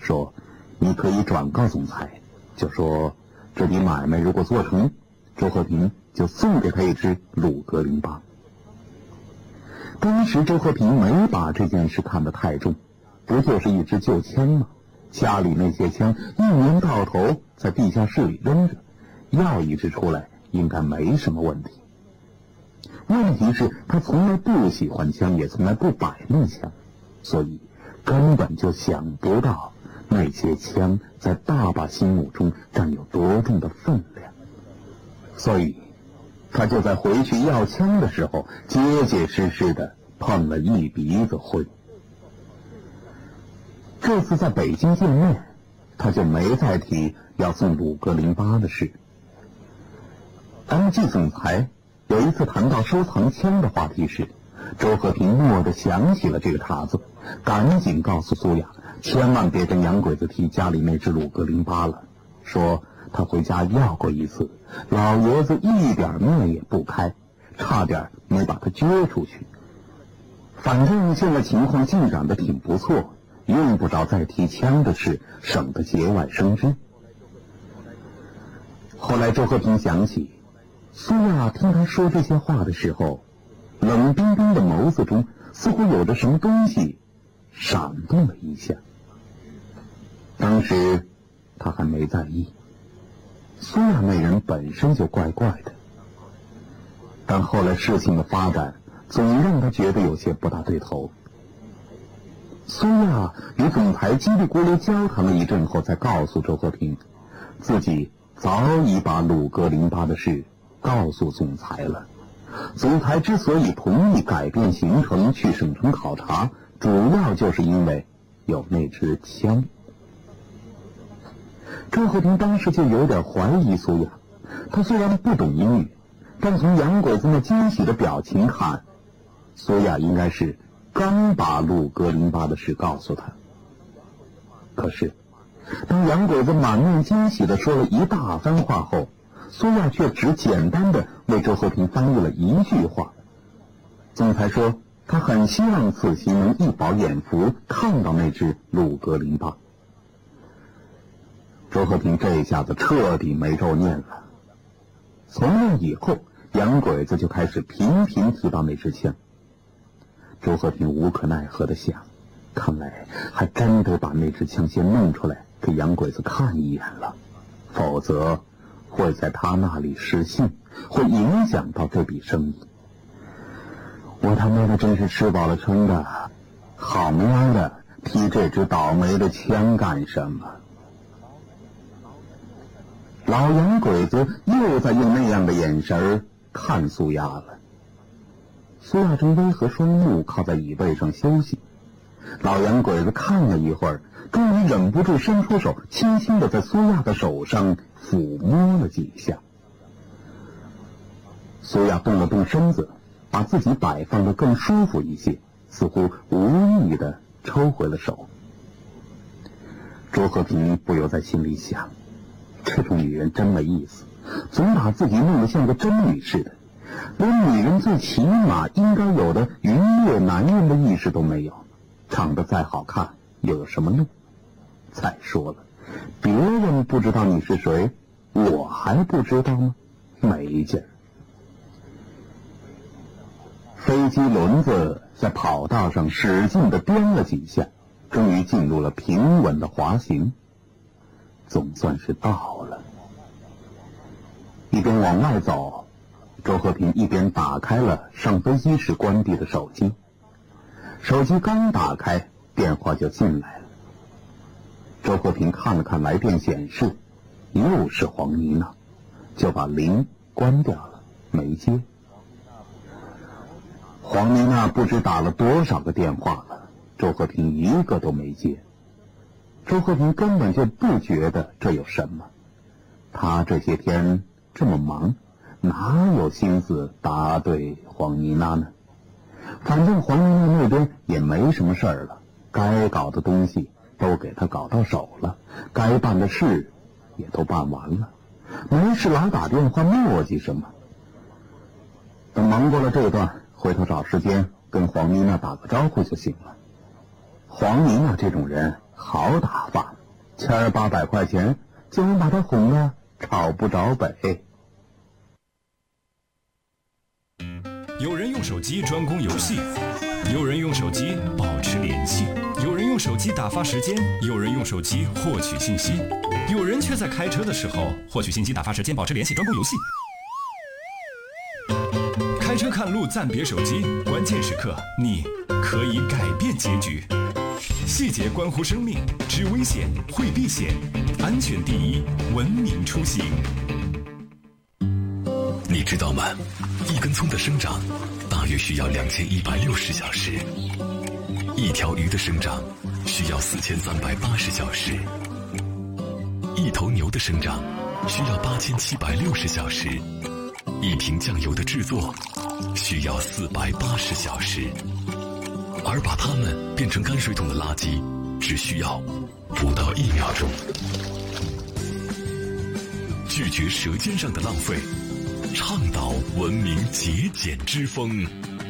说你可以转告总裁，就说这笔买卖如果做成，周和平就送给他一支鲁格08。当时周和平没把这件事看得太重，不就是一支旧枪吗？家里那些枪一年到头在地下室里扔着，要一支出来应该没什么问题。问题是他从来不喜欢枪，也从来不摆弄枪，所以根本就想不到那些枪在爸爸心目中占有多重的分量。所以他就在回去要枪的时候结结实实的碰了一鼻子灰。这次在北京见面，他就没再提要送鲁格08的事。MG 总裁有一次谈到收藏枪的话题时，周和平蓦地想起了这个茬子，赶紧告诉苏雅，千万别跟洋鬼子提家里那只鲁格08了，说他回家要过一次，老爷子一点面也不开，差点没把他撅出去。反正现在情况进展得挺不错，用不着再提枪的事，省得节外生枝。后来周和平想起，苏亚听他说这些话的时候，冷冰冰的眸子中似乎有着什么东西闪动了一下。当时他还没在意，苏亚那人本身就怪怪的，但后来事情的发展总让他觉得有些不大对头。苏亚与总裁叽里咕噜交谈了一阵后，才告诉周和平，自己早已把鲁格08的事告诉总裁了。总裁之所以同意改变行程去省城考察，主要就是因为有那支枪。周和平当时就有点怀疑苏亚，他虽然不懂英语，但从洋鬼子那惊喜的表情看，苏亚应该是刚把鲁格08的事告诉他。可是当洋鬼子满面惊喜地说了一大番话后，苏亚却只简单地为周和平翻译了一句话。总裁说他很希望此行能一饱眼福，看到那只鲁格08。周和平这下子彻底没咒念了。从那以后，洋鬼子就开始频频提到那支枪。周和平无可奈何地想，看来还真得把那支枪先弄出来给洋鬼子看一眼了，否则会在他那里失信，会影响到这笔生意。我他妈的真是吃饱了撑的，好妈的提这支倒霉的枪干什么？老洋鬼子又在用那样的眼神看苏亚了。苏亚正微合双目靠在椅背上休息，老洋鬼子看了一会儿，终于忍不住伸出手，轻轻地在苏亚的手上抚摸了几下。苏亚动了动身子，把自己摆放得更舒服一些，似乎无意地抽回了手。周和平不由在心里想，这种女人真没意思，总把自己弄得像个真女似的，连女人最起码应该有的愉悦男人的意识都没有，长得再好看又有什么用？再说了，别人不知道你是谁，我还不知道吗？没劲儿。飞机轮子在跑道上使劲地颠了几下，终于进入了平稳的滑行，总算是到了。一边往外走，周和平一边打开了上飞机时关闭的手机。手机刚打开，电话就进来了。周和平看了看来电显示，又是黄妮娜，就把铃关掉了，没接。黄妮娜不知打了多少个电话了，周和平一个都没接。周和平根本就不觉得这有什么，他这些天这么忙，哪有心思答对黄妮娜呢？反正黄妮娜那边也没什么事儿了，该搞的东西都给他搞到手了，该办的事也都办完了，没事老打电话磨叽什么。等忙过了这段，回头找时间跟黄妮娜打个招呼就行了。黄妮娜这种人好打发， ，1800块钱就能把他哄得吵不着北。 有人用手机专攻游戏，有人用手机保持联系，有人用手机打发时间，有人用手机获取信息，有人却在开车的时候获取信息、打发时间、保持联系、专攻游戏。开车看路暂别手机，关键时刻你可以改变结局。细节关乎生命，知危险会避险，安全第一，文明出行。 你知道吗？一根葱的生长大约需要2160小时，一条鱼的生长需要4380小时，一头牛的生长需要8760小时，一瓶酱油的制作需要480小时，而把它们变成泔水桶的垃圾只需要不到1秒钟。拒绝舌尖上的浪费，倡导文明节俭之风。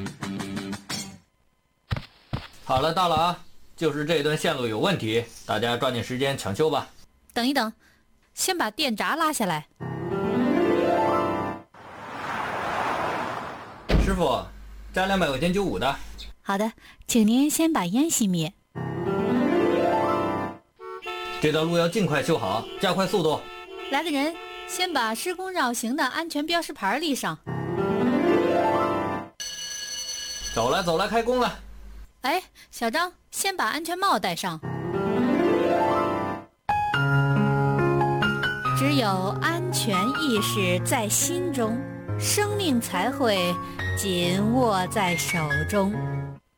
好了，到了啊，就是这段线路有问题，大家抓紧时间抢修吧。 等一等，先把电闸拉下来。 师傅，加200块钱95的。 好的，请您先把烟熄灭。 这道路要尽快修好，加快速度。 来的人先把施工绕行的安全标识牌立上。 走了走了，开工了。 哎，小张，先把安全帽戴上。只有安全意识在心中，生命才会紧握在手中。